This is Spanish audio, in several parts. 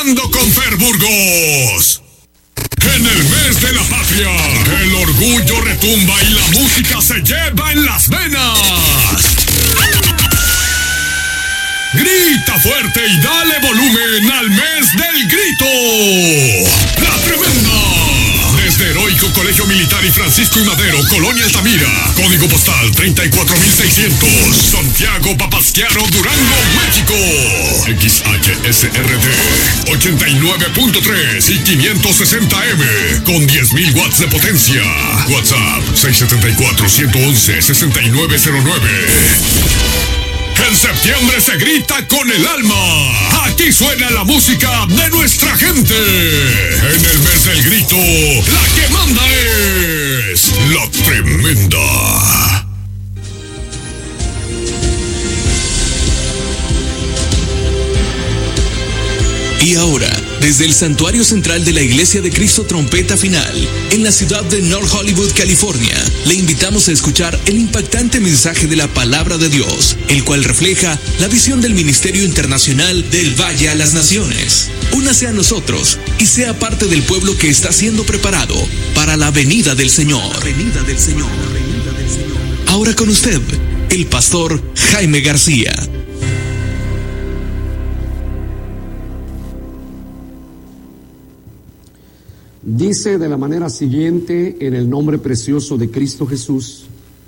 Celebrando con Fer Burgos. En el mes de la patria, el orgullo retumba y la música se lleva en las venas. Grita fuerte y dale volumen al mes del grito. La Tremenda. Desde Heroico Colegio Militar y Francisco y Madero, Colonia Altamira. Código postal 34600. Santiago Papasquiaro, Durango, México. XHSRD 89.3 y 560M con 10.000 watts de potencia. WhatsApp 674-111-6909. En septiembre se grita con el alma. Aquí suena la música de nuestra gente. En el mes del grito, la que manda es La Tremenda. Y ahora, desde el Santuario Central de la Iglesia de Cristo Trompeta Final, en la ciudad de North Hollywood, California, le invitamos a escuchar el impactante mensaje de la Palabra de Dios, el cual refleja la visión del Ministerio Internacional del Valle a las Naciones. Únase a nosotros y sea parte del pueblo que está siendo preparado para la venida del Señor. Ahora con usted, el pastor Jaime García. Dice de la manera siguiente, en el nombre precioso de Cristo Jesús,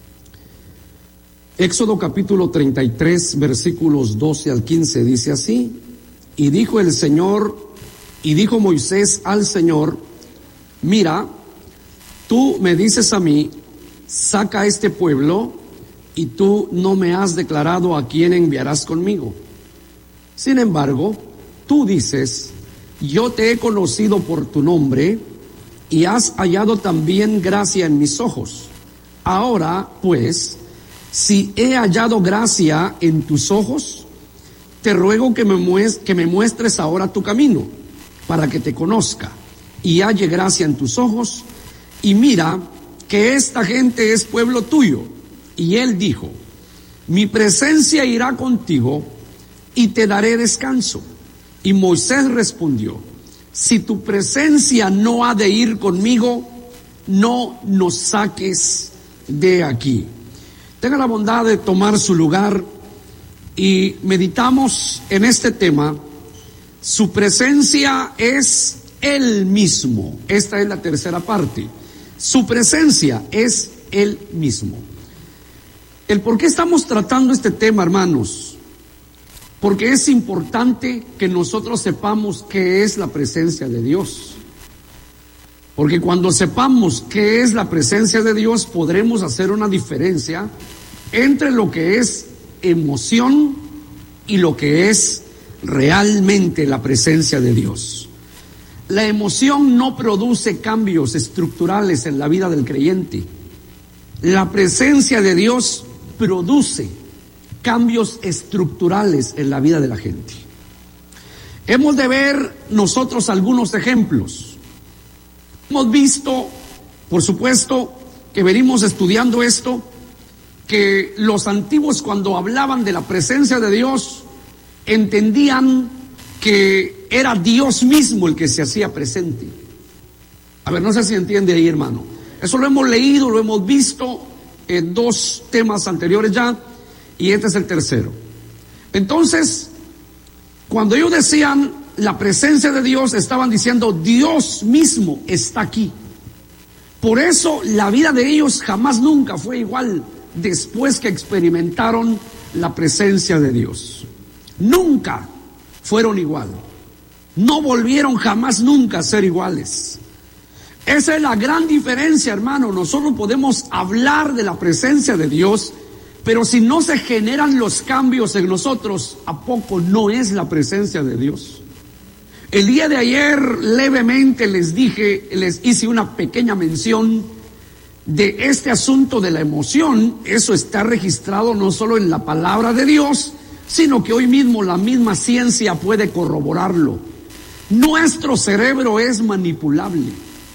Éxodo capítulo 33, versículos 12 al 15, dice así: y dijo el Señor, y dijo Moisés al Señor, mira, tú me dices a mí, saca a este pueblo, y tú no me has declarado a quién enviarás conmigo. Sin embargo, tú dices, yo te he conocido por tu nombre y has hallado también gracia en mis ojos. Ahora, pues, si he hallado gracia en tus ojos, te ruego que me muestres ahora tu camino, para que te conozca y halle gracia en tus ojos. Y mira que esta gente es pueblo tuyo. Y él dijo, mi presencia irá contigo y te daré descanso. Y Moisés respondió, si tu presencia no ha de ir conmigo, no nos saques de aquí. Tenga la bondad de tomar su lugar y meditamos en este tema. Su presencia es Él mismo. Esta es la tercera parte. Su presencia es Él mismo. El por qué estamos tratando este tema, hermanos, porque es importante que nosotros sepamos qué es la presencia de Dios. Porque cuando sepamos qué es la presencia de Dios, podremos hacer una diferencia entre lo que es emoción y lo que es realmente la presencia de Dios. La emoción no produce cambios estructurales en la vida del creyente. La presencia de Dios produce cambios estructurales en la vida de la gente. Hemos de ver nosotros algunos ejemplos. Hemos visto, por supuesto, que venimos estudiando esto, que los antiguos cuando hablaban de la presencia de Dios, entendían que era Dios mismo el que se hacía presente. A ver, no sé si entiende ahí, hermano. Eso lo hemos leído, lo hemos visto en dos temas anteriores ya, y este es el tercero. Entonces, cuando ellos decían la presencia de Dios, estaban diciendo Dios mismo está aquí. Por eso la vida de ellos jamás nunca fue igual después que experimentaron la presencia de Dios. Nunca fueron igual. No volvieron jamás nunca a ser iguales. Esa es la gran diferencia, hermano. Nosotros podemos hablar de la presencia de Dios, pero si no se generan los cambios en nosotros, ¿a poco no es la presencia de Dios? El día de ayer levemente les hice una pequeña mención de este asunto de la emoción. Eso está registrado no solo en la palabra de Dios, sino que hoy mismo la misma ciencia puede corroborarlo. Nuestro cerebro es manipulable.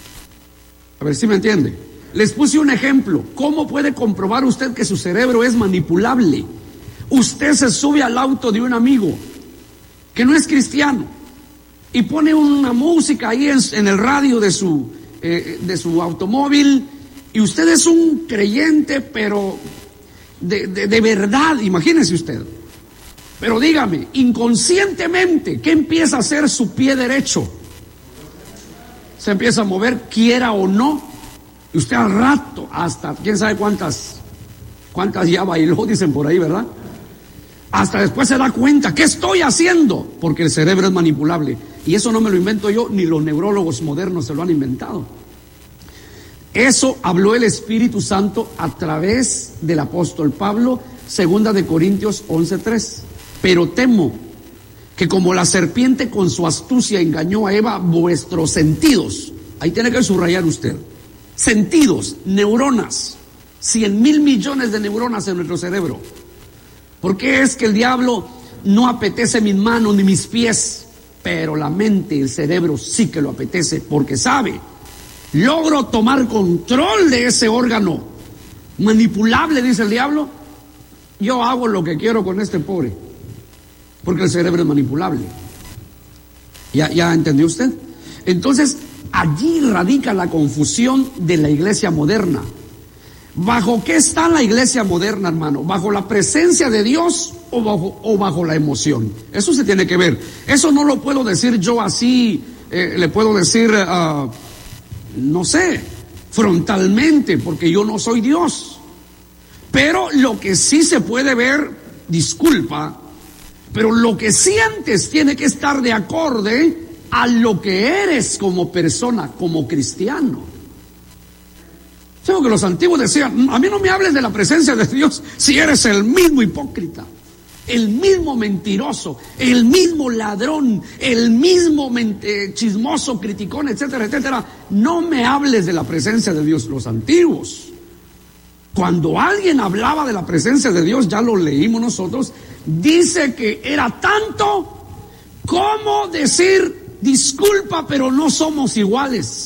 A ver si me entiende. Les puse un ejemplo. ¿Cómo puede comprobar usted que su cerebro es manipulable? Usted se sube al auto de un amigo que no es cristiano y pone una música ahí en el radio de su automóvil, y usted es un creyente, pero de verdad, imagínese usted. Pero dígame, inconscientemente, ¿qué empieza a hacer su pie derecho? Se empieza a mover, quiera o no, y usted al rato, hasta quién sabe cuántas ya bailó, dicen por ahí, ¿verdad? Hasta después se da cuenta, ¿qué estoy haciendo? Porque el cerebro es manipulable. Y eso no me lo invento yo, ni los neurólogos modernos se lo han inventado. Eso habló el Espíritu Santo a través del apóstol Pablo, 2 Corintios 11:3. Pero temo que como la serpiente con su astucia engañó a Eva, vuestros sentidos, ahí tiene que subrayar usted, sentidos, neuronas, 100,000 millones de neuronas en nuestro cerebro. ¿Por qué es que el diablo no apetece mis manos ni mis pies? Pero la mente, el cerebro sí que lo apetece, porque sabe, logro tomar control de ese órgano manipulable, dice el diablo, yo hago lo que quiero con este pobre, porque el cerebro es manipulable. ¿Ya entendió usted? Entonces, allí radica la confusión de la iglesia moderna. ¿Bajo qué está la iglesia moderna, hermano? ¿Bajo la presencia de Dios o bajo la emoción? Eso se tiene que ver. Eso no lo puedo decir yo así, le puedo decir, no sé, frontalmente, porque yo no soy Dios. Pero lo que sí se puede ver, disculpa, pero lo que sientes tiene que estar de acorde a lo que eres como persona, como cristiano. Tengo que los antiguos decían, a mí no me hables de la presencia de Dios si eres el mismo hipócrita, el mismo mentiroso, el mismo ladrón, el mismo chismoso, criticón, etcétera, etcétera. No me hables de la presencia de Dios. Los antiguos, cuando alguien hablaba de la presencia de Dios, ya lo leímos nosotros, dice que era tanto como decir, disculpa, pero no somos iguales.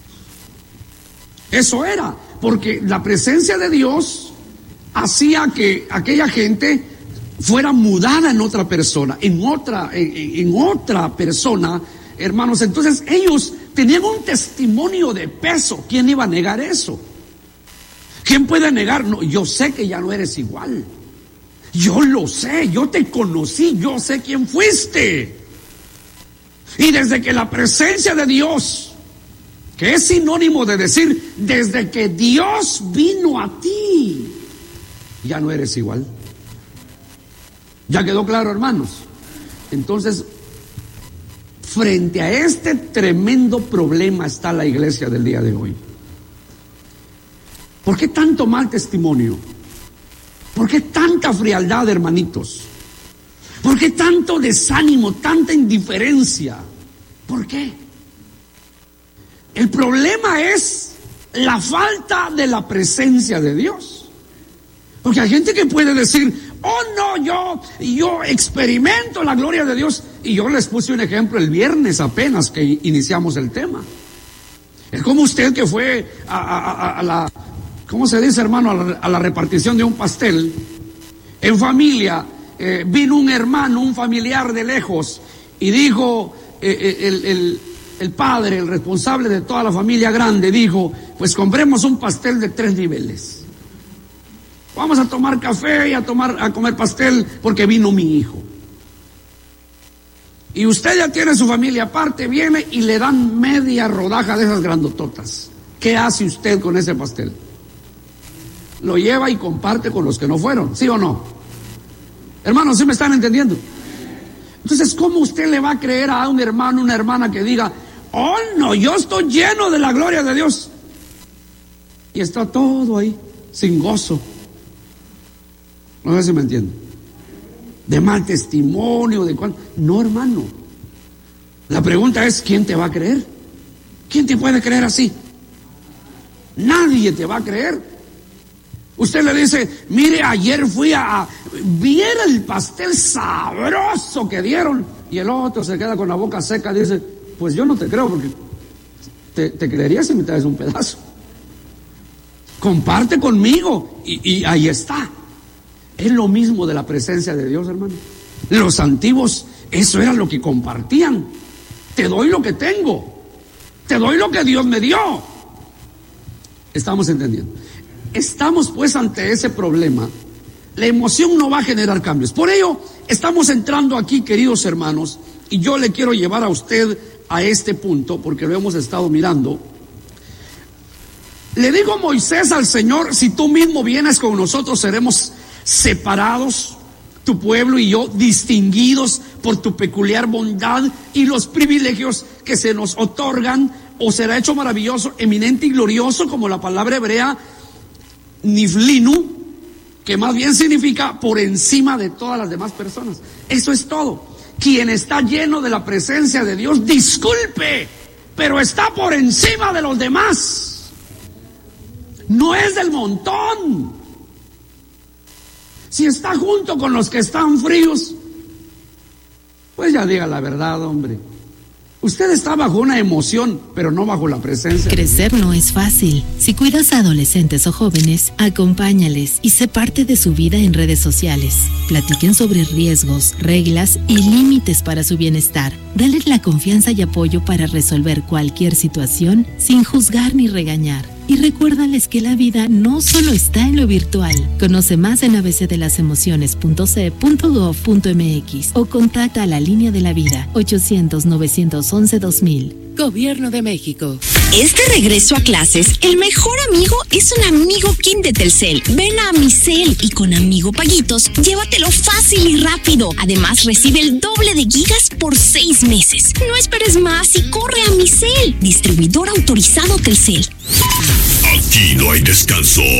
Eso era, porque la presencia de Dios hacía que aquella gente fuera mudada en otra persona, en otra persona, hermanos. Entonces ellos tenían un testimonio de peso. ¿Quién iba a negar eso? ¿Quién puede negar? No, yo sé que ya no eres igual. Yo lo sé, yo te conocí, yo sé quién fuiste. Y desde que la presencia de Dios, que es sinónimo de decir, desde que Dios vino a ti, ya no eres igual. ¿Ya quedó claro, hermanos? Entonces, frente a este tremendo problema está la iglesia del día de hoy. ¿Por qué tanto mal testimonio? ¿Por qué tanta frialdad, hermanitos? ¿Por qué tanto desánimo, tanta indiferencia? ¿Por qué? El problema es la falta de la presencia de Dios. Porque hay gente que puede decir, oh no, yo experimento la gloria de Dios. Y yo les puse un ejemplo el viernes apenas que iniciamos el tema. Es como usted que fue a la, ¿cómo se dice, hermano? A la repartición de un pastel. En familia, vino un hermano, un familiar de lejos, y dijo, el padre, el responsable de toda la familia grande, dijo, pues compremos un pastel de 3 niveles. Vamos a tomar café y a comer pastel porque vino mi hijo. Y usted ya tiene su familia aparte, viene y le dan media rodaja de esas grandototas. ¿Qué hace usted con ese pastel? Lo lleva y comparte con los que no fueron, ¿sí o no? Hermanos, ¿sí me están entendiendo? Entonces, ¿cómo usted le va a creer a un hermano, una hermana que diga, oh no, yo estoy lleno de la gloria de Dios? Y está todo ahí, sin gozo. No sé si me entienden. De mal testimonio, de cuál. No, hermano. La pregunta es, ¿quién te va a creer? ¿Quién te puede creer así? Nadie te va a creer. Usted le dice, mire, ayer viera el pastel sabroso que dieron, y el otro se queda con la boca seca y dice, pues yo no te creo, porque te creería si me traes un pedazo. Comparte conmigo, y ahí está. Es lo mismo de la presencia de Dios, hermano. Los antiguos, eso era lo que compartían. te doy lo que tengo, te doy lo que Dios me dio. ¿Estamos entendiendo? Estamos pues ante ese problema. La emoción no va a generar cambios. Por ello, estamos entrando aquí, queridos hermanos, y yo le quiero llevar a usted a este punto, porque lo hemos estado mirando. Le dijo Moisés al Señor: si tú mismo vienes con nosotros, seremos separados, tu pueblo y yo, distinguidos por tu peculiar bondad y los privilegios que se nos otorgan, o será hecho maravilloso, eminente y glorioso, como la palabra hebrea niflinu, que más bien significa por encima de todas las demás personas. Eso es todo. Quien está lleno de la presencia de Dios, disculpe, pero está por encima de los demás. No es del montón. Si está junto con los que están fríos, pues ya diga la verdad, hombre. Usted está bajo una emoción, pero no bajo la presencia. Crecer no es fácil. Si cuidas a adolescentes o jóvenes, acompáñales y sé parte de su vida en redes sociales. Platiquen sobre riesgos, reglas y límites para su bienestar. Dales la confianza y apoyo para resolver cualquier situación sin juzgar ni regañar. Y recuérdales que la vida no solo está en lo virtual. Conoce más en abcdelasemociones.ce.gov.mx o contacta a la Línea de la Vida 800-911-2000. Gobierno de México. Este regreso a clases, el mejor amigo es un amigo King de Telcel. Ven a Amicel y con Amigo Paguitos, llévatelo fácil y rápido. Además, recibe el doble de gigas por 6 meses. No esperes más y corre a Amicel, distribuidor autorizado Telcel. Aquí no hay descanso.